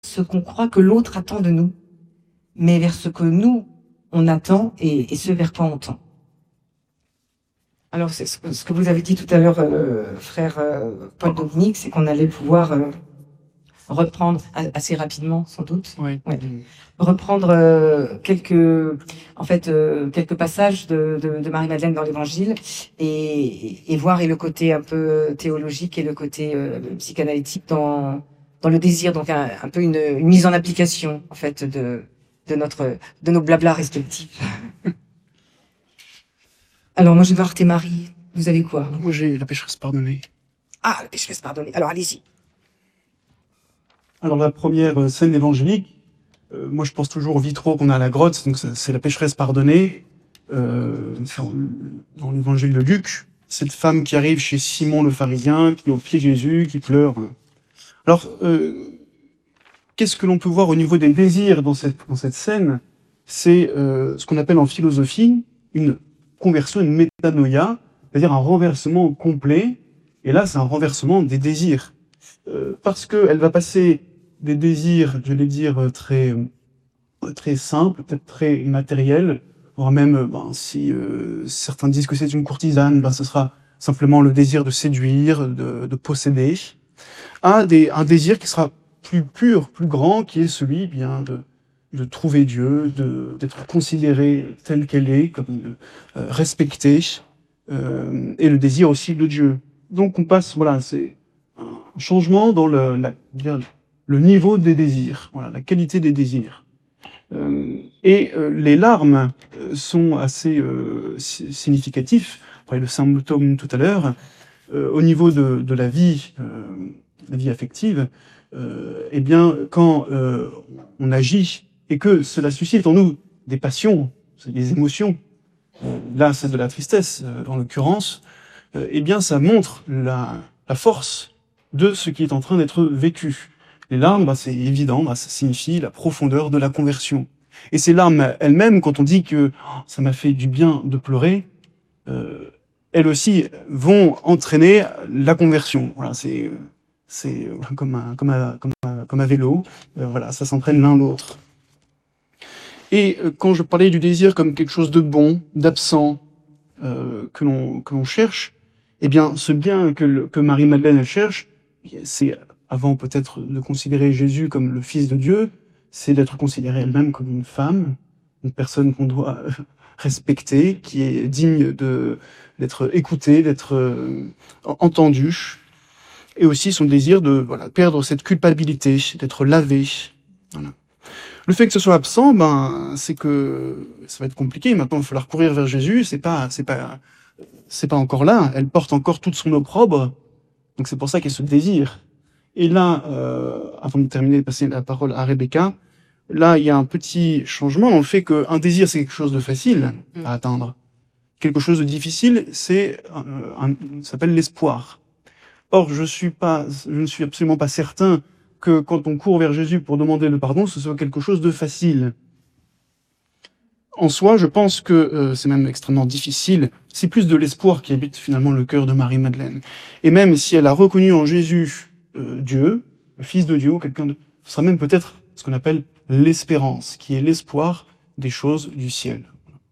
ce qu'on croit que l'autre attend de nous, mais vers ce que nous, on attend et ce vers quoi on tend. Alors, c'est ce que vous avez dit tout à l'heure, frère Paul Dominique, c'est qu'on allait pouvoir reprendre assez rapidement, sans doute. Oui. Ouais. Reprendre quelques passages de Marie-Madeleine dans l'Évangile et voir le côté un peu théologique et le côté psychanalytique dans le désir, donc un peu une mise en application en fait de nos blablas respectifs. Alors moi je vais voir tes maris. Vous avez quoi? Moi j'ai la pécheresse pardonnée. Ah, la pécheresse pardonnée. Alors allez-y. Alors la première scène évangélique, moi je pense toujours au vitraux qu'on a à la grotte, donc c'est la pécheresse pardonnée. Dans l'évangile de Luc, cette femme qui arrive chez Simon le pharisien, qui est au pied de Jésus, qui pleure. Alors, qu'est-ce que l'on peut voir au niveau des désirs dans cette scène? C'est ce qu'on appelle en philosophie une conversion, une métanoïa, c'est-à-dire un renversement complet. Et là, c'est un renversement des désirs. Parce qu'elle va passer des désirs, je vais dire, très simples, peut-être très matériels, voire même, si certains disent que c'est une courtisane, ce sera simplement le désir de séduire, de posséder, à un désir qui sera plus pur, plus grand, qui est celui de trouver Dieu, d'être considéré tel qu'elle est, comme respecté, et le désir aussi de Dieu. Donc on passe, c'est un changement dans le niveau des désirs, la qualité des désirs. Les larmes sont assez significatifs. On parlait de symptômes tout à l'heure. Au niveau de la vie affective, quand on agit et que cela suscite en nous des passions, des émotions, là c'est de la tristesse en l'occurrence, ça montre la force de ce qui est en train d'être vécu. Les larmes, c'est évident, ça signifie la profondeur de la conversion. Et ces larmes elles-mêmes, quand on dit que ça m'a fait du bien de pleurer, elles aussi vont entraîner la conversion. C'est comme un vélo, ça s'entraîne l'un l'autre. Et quand je parlais du désir comme quelque chose de bon, d'absent, que l'on cherche, ce bien que Marie-Madeleine elle cherche, c'est avant peut-être de considérer Jésus comme le Fils de Dieu, c'est d'être considérée elle-même comme une femme, une personne qu'on doit respecter, qui est digne d'être écoutée, d'être entendue, et aussi son désir de perdre cette culpabilité, d'être lavé. Voilà. Le fait que ce soit absent, c'est que ça va être compliqué. Maintenant, il va falloir courir vers Jésus. C'est pas encore là. Elle porte encore toute son opprobre. Donc c'est pour ça qu'il y a ce désir. Et là, avant de terminer, de passer la parole à Rebecca, là, il y a un petit changement dans le fait qu'un désir, c'est quelque chose de facile à atteindre. Quelque chose de difficile, ça s'appelle l'espoir. Or, je ne suis absolument pas certain que quand on court vers Jésus pour demander le pardon, ce soit quelque chose de facile. En soi, je pense que c'est même extrêmement difficile. C'est plus de l'espoir qui habite finalement le cœur de Marie-Madeleine. Et même si elle a reconnu en Jésus Dieu, le Fils de Dieu, ce sera même peut-être ce qu'on appelle l'espérance, qui est l'espoir des choses du ciel.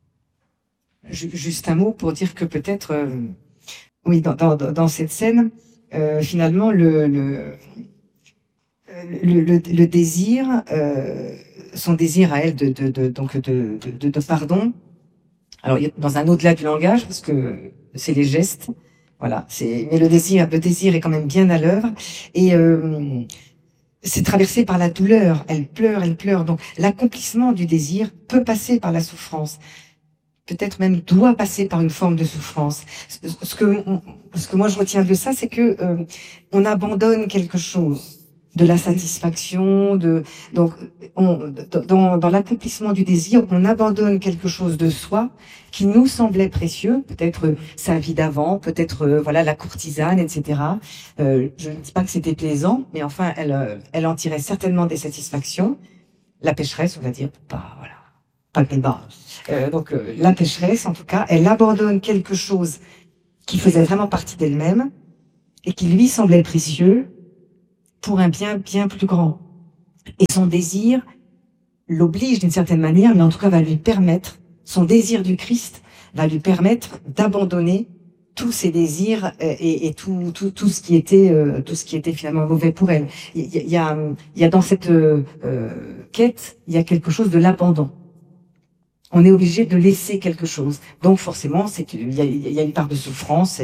Juste un mot pour dire que peut-être, oui, dans cette scène, finalement, le désir, son désir à elle de pardon. Alors, dans un au-delà du langage, parce que c'est les gestes, mais le désir est quand même bien à l'œuvre, et c'est traversé par la douleur. Elle pleure. Donc, l'accomplissement du désir peut passer par la souffrance. Peut-être même doit passer par une forme de souffrance. Ce que moi je retiens de ça, c'est que on abandonne quelque chose de la satisfaction, donc dans l'accomplissement du désir, on abandonne quelque chose de soi qui nous semblait précieux, peut-être sa vie d'avant, peut-être la courtisane, etc. Je ne dis pas que c'était plaisant, mais enfin elle en tirait certainement des satisfactions. La pécheresse, on va dire, pas le débat. Donc la pécheresse, en tout cas, elle abandonne quelque chose qui faisait vraiment partie d'elle-même et qui lui semblait précieux pour un bien bien plus grand. Et son désir l'oblige d'une certaine manière, mais en tout cas va lui permettre, son désir du Christ va lui permettre d'abandonner tous ses désirs et tout ce qui était finalement mauvais pour elle. Il y a dans cette quête, il y a quelque chose de l'abandon. On est obligé de laisser quelque chose. Donc forcément, il y a une part de souffrance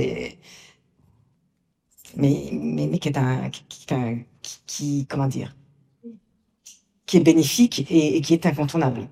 mais comment dire, qui est bénéfique et qui est incontournable.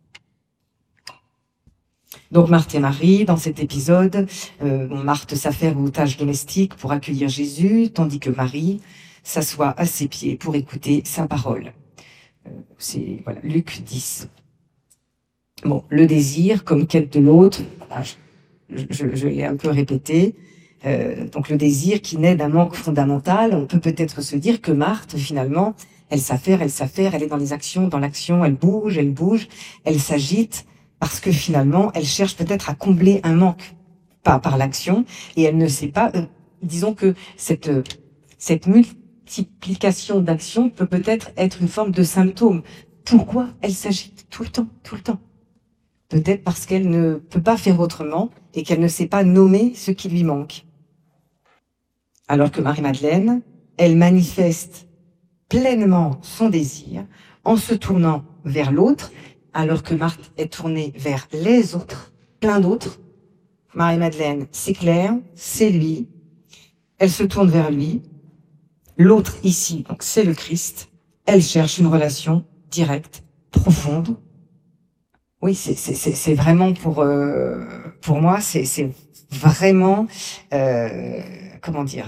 Donc Marthe et Marie, dans cet épisode, Marthe s'affaire aux tâches domestiques pour accueillir Jésus, tandis que Marie s'assoit à ses pieds pour écouter sa parole. C'est voilà, Luc 10. Bon, le désir comme quête de l'autre, je l'ai un peu répété. Donc le désir qui naît d'un manque fondamental. On peut peut-être se dire que Marthe, finalement, elle s'affaire, elle est dans les actions, dans l'action, elle bouge, elle s'agite, parce que finalement, elle cherche peut-être à combler un manque par l'action, et elle ne sait pas, disons que cette multiplication d'actions peut peut-être être une forme de symptôme. Pourquoi elle s'agite tout le temps? Peut-être parce qu'elle ne peut pas faire autrement et qu'elle ne sait pas nommer ce qui lui manque. Alors que Marie-Madeleine, elle manifeste pleinement son désir en se tournant vers l'autre, alors que Marthe est tournée vers les autres, plein d'autres. Marie-Madeleine, c'est clair, c'est lui. Elle se tourne vers lui. L'autre ici, donc c'est le Christ. Elle cherche une relation directe, profonde. Oui, c'est vraiment pour moi, c'est vraiment comment dire,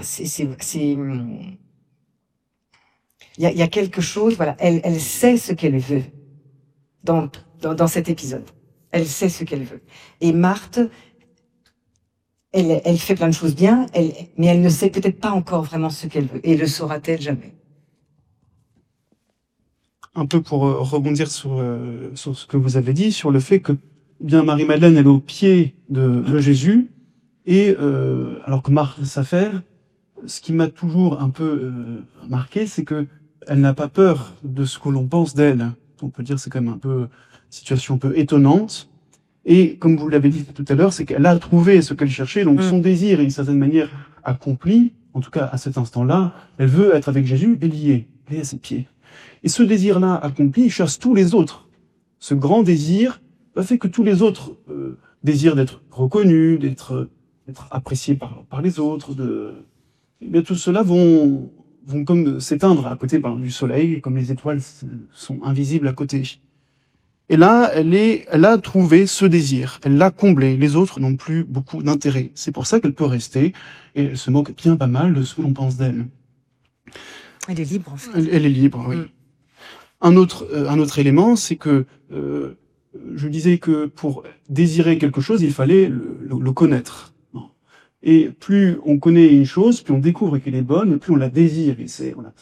il y a quelque chose, voilà, elle sait ce qu'elle veut dans cet épisode. Elle sait ce qu'elle veut. Et Marthe, elle fait plein de choses bien, mais elle ne sait peut-être pas encore vraiment ce qu'elle veut. Et le saura-t-elle jamais? Un peu pour rebondir sur ce que vous avez dit, sur le fait que bien Marie-Madeleine, elle est au pied de Jésus, et alors que Marthe s'affaire, ce qui m'a toujours un peu marqué, c'est que elle n'a pas peur de ce que l'on pense d'elle. On peut dire que c'est quand même un peu une situation un peu étonnante. Et comme vous l'avez dit tout à l'heure, c'est qu'elle a trouvé ce qu'elle cherchait, donc son désir est d'une certaine manière accompli, en tout cas à cet instant-là. Elle veut être avec Jésus et liée à ses pieds. Et ce désir-là accompli, il chasse tous les autres. Ce grand désir fait que tous les autres désirent d'être reconnus, d'être appréciés par les autres, et bien tout cela vont comme s'éteindre à côté du soleil, comme les étoiles sont invisibles à côté. Et là, elle a trouvé ce désir, elle l'a comblé. Les autres n'ont plus beaucoup d'intérêt. C'est pour ça qu'elle peut rester, et elle se moque bien pas mal de ce que l'on pense d'elle. Elle est libre, en fait. Elle est libre, oui. Un autre élément, c'est que je disais que pour désirer quelque chose, il fallait le connaître. Et plus on connaît une chose, plus on découvre qu'elle est bonne, plus on la désire. Et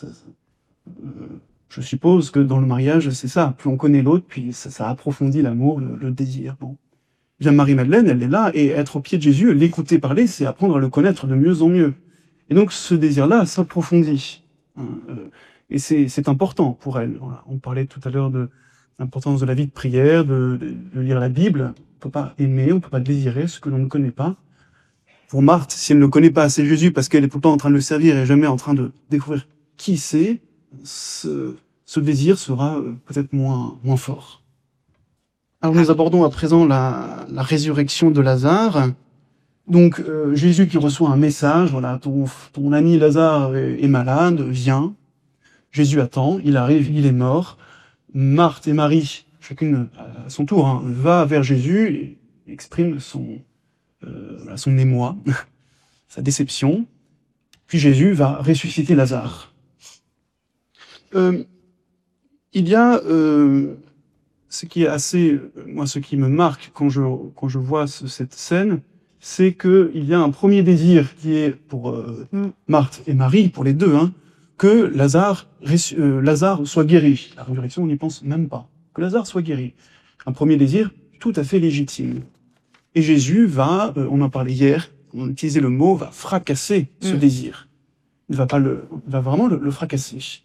je suppose que dans le mariage, c'est ça. Plus on connaît l'autre, puis ça approfondit l'amour, le désir. Bon. Bien Marie-Madeleine, elle est là, et être au pied de Jésus, l'écouter parler, c'est apprendre à le connaître de mieux en mieux. Et donc ce désir-là s'approfondit. Et c'est important pour elle. Voilà. On parlait tout à l'heure de l'importance de la vie de prière, de lire la Bible. On peut pas aimer, on peut pas désirer ce que l'on ne connaît pas. Pour Marthe, si elle ne connaît pas assez Jésus parce qu'elle est tout le temps en train de le servir et jamais en train de découvrir qui c'est, ce désir sera peut-être moins fort. Alors nous abordons à présent la résurrection de Lazare. Donc Jésus qui reçoit un message, voilà, ton ami Lazare est malade, viens. Jésus attend, il arrive, il est mort. Marthe et Marie, chacune à son tour, va vers Jésus et exprime son émoi, sa déception. Puis Jésus va ressusciter Lazare. Il y a ce qui est assez, moi, ce qui me marque quand je vois cette scène, c'est que il y a un premier désir qui est pour Marthe et Marie, pour les deux, que Lazare soit guéri. La résurrection, on n'y pense même pas. Que Lazare soit guéri. Un premier désir tout à fait légitime. Et Jésus va, on en parlait hier, on utilisait le mot, va fracasser ce désir. Il va vraiment le fracasser.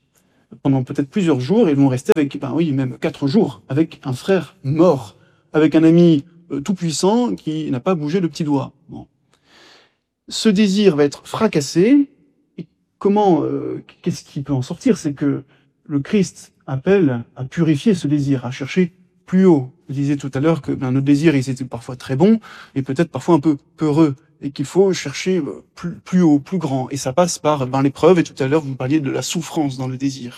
pendant peut-être plusieurs jours, et vont rester avec, oui, même 4 jours, avec un frère mort, avec un ami tout-puissant qui n'a pas bougé le petit doigt. Bon. Ce désir va être fracassé, et qu'est-ce qui peut en sortir? C'est que le Christ appelle à purifier ce désir, à chercher plus haut. Je disais tout à l'heure que nos désirs, ils étaient parfois très bons, et peut-être parfois un peu peureux, et qu'il faut chercher plus haut, plus grand. Et ça passe par l'épreuve, et tout à l'heure, vous parliez de la souffrance dans le désir.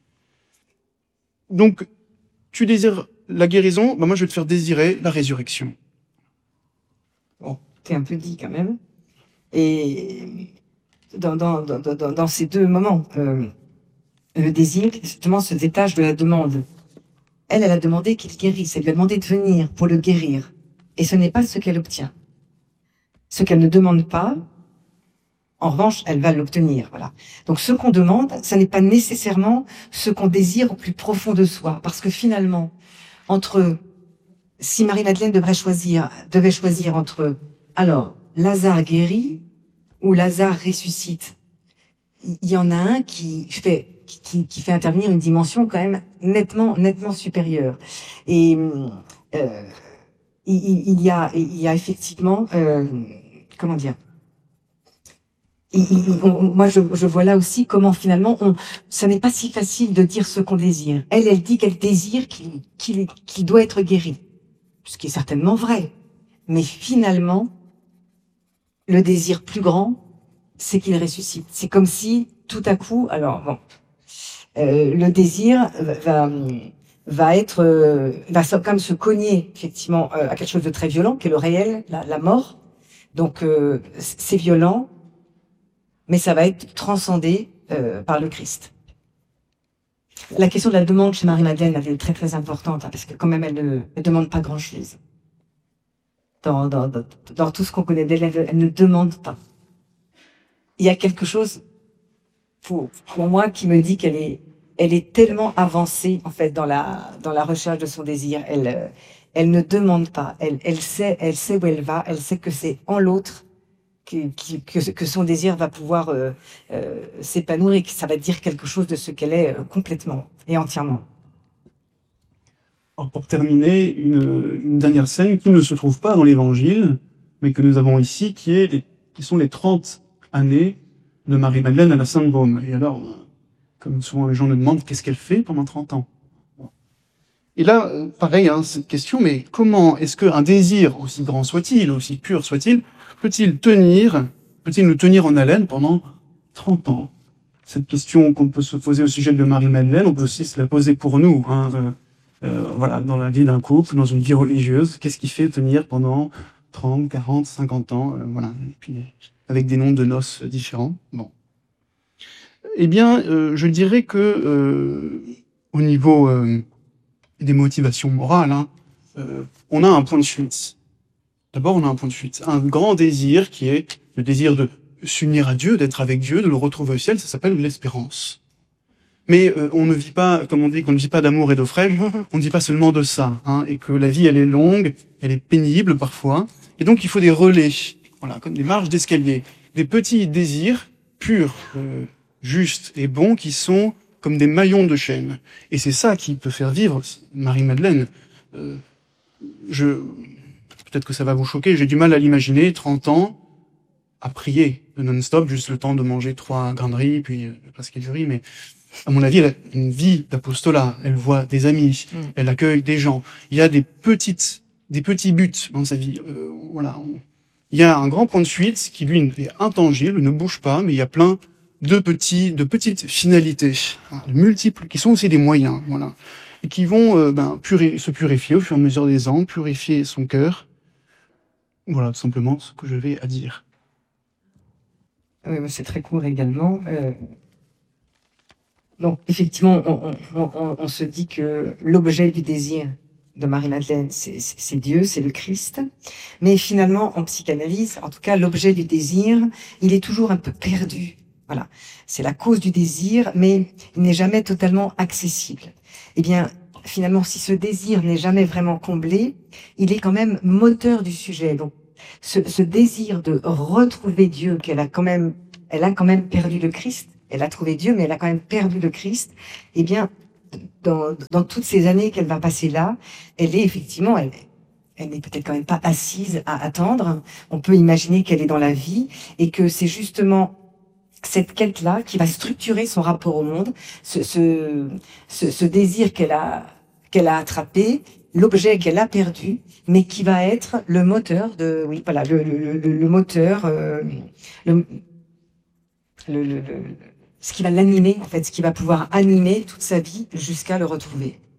Donc, tu désires la guérison, moi je vais te faire désirer la résurrection. Bon, t'es un peu dit quand même. Et dans ces deux moments, le désir, justement, se détache de la demande. Elle a demandé qu'il guérisse. Elle lui a demandé de venir pour le guérir. Et ce n'est pas ce qu'elle obtient. Ce qu'elle ne demande pas, en revanche, elle va l'obtenir. Voilà. Donc, ce qu'on demande, ça n'est pas nécessairement ce qu'on désire au plus profond de soi. Parce que finalement, si Marie-Madeleine devait choisir entre, alors, Lazare guérit ou Lazare ressuscite, il y en a un qui fait intervenir une dimension quand même nettement supérieure. Et il y a effectivement, comment dire, moi je vois là aussi comment finalement ça n'est pas si facile de dire ce qu'on désire. Elle dit qu'elle désire qu'il doit être guéri, ce qui est certainement vrai. Mais finalement, le désir plus grand, c'est qu'il ressuscite. C'est comme si, tout à coup, le désir va quand même se cogner, effectivement, à quelque chose de très violent, qui est le réel, la mort. Donc, c'est violent, mais ça va être transcendé par le Christ. La question de la demande chez Marie-Madeleine, elle est très très importante, parce que quand même, elle ne demande pas grand-chose. Dans tout ce qu'on connaît d'elle, elle ne demande pas. Il y a quelque chose, pour moi, qui me dit qu'elle est tellement avancée, en fait, dans la recherche de son désir. Elle ne demande pas. Elle sait où elle va. Elle sait que c'est en l'autre que son désir va pouvoir s'épanouir et que ça va dire quelque chose de ce qu'elle est complètement et entièrement. Alors, pour terminer, une dernière scène qui ne se trouve pas dans l'Évangile, mais que nous avons ici, qui sont les 30 années de Marie-Madeleine à la Sainte-Baume. Et alors, comme souvent les gens me demandent, qu'est-ce qu'elle fait pendant 30 ans? Et là, pareil, cette question, mais comment est-ce qu'un désir, aussi grand soit-il, aussi pur soit-il, peut-il nous tenir en haleine pendant 30 ans? Cette question qu'on peut se poser au sujet de Marie-Madeleine, on peut aussi se la poser pour nous, dans la vie d'un couple, dans une vie religieuse. Qu'est-ce qui fait tenir pendant 30, 40, 50 ans, et puis avec des noms de noces différents. Bon. Eh bien, je dirais que au niveau des motivations morales, on a un point de fuite. D'abord, on a un point de fuite, un grand désir qui est le désir de s'unir à Dieu, d'être avec Dieu, de le retrouver au ciel. Ça s'appelle l'espérance. Mais on ne vit pas, comme on dit, qu'on ne vit pas d'amour et d'eau fraîche, on ne vit pas seulement de ça, et que la vie, elle est longue, elle est pénible parfois, et donc il faut des relais, comme des marches d'escalier, des petits désirs purs, justes et bons, qui sont comme des maillons de chaîne. Et c'est ça qui peut faire vivre Marie-Madeleine. Peut-être que ça va vous choquer, j'ai du mal à l'imaginer, 30 ans, à prier de non-stop, juste le temps de manger 3 grains de riz, puis presque du riz, mais à mon avis, elle a une vie d'apostolat. Elle voit des amis, elle accueille des gens. Il y a des petits buts dans sa vie. Il y a un grand point de fuite qui, lui, est intangible, ne bouge pas, mais il y a plein de petites finalités, multiples, qui sont aussi des moyens, et qui vont se purifier au fur et à mesure des ans, purifier son cœur. Voilà, tout simplement ce que je vais à dire. Oui, c'est très court également. Donc, effectivement, on se dit que l'objet du désir de Marie-Madeleine, c'est Dieu, c'est le Christ. Mais finalement, en psychanalyse, en tout cas, l'objet du désir, il est toujours un peu perdu. Voilà. C'est la cause du désir, mais il n'est jamais totalement accessible. Eh bien, finalement, si ce désir n'est jamais vraiment comblé, il est quand même moteur du sujet. Donc, ce désir de retrouver Dieu, elle a quand même perdu le Christ, elle a trouvé Dieu, mais elle a quand même perdu le Christ. Eh bien, dans toutes ces années qu'elle va passer là, elle est effectivement, elle n'est peut-être quand même pas assise à attendre. On peut imaginer qu'elle est dans la vie et que c'est justement cette quête-là qui va structurer son rapport au monde, ce désir qu'elle a attrapé, l'objet qu'elle a perdu, mais qui va être le moteur de, oui, voilà, le moteur, le, le- ce qui va l'animer, en fait, ce qui va pouvoir animer toute sa vie jusqu'à le retrouver.